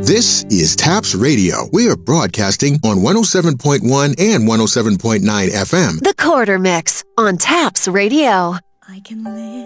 This is TAPS Radio. We are broadcasting on 107.1 and 107.9 FM. The Quarter Mix on TAPS Radio. I can live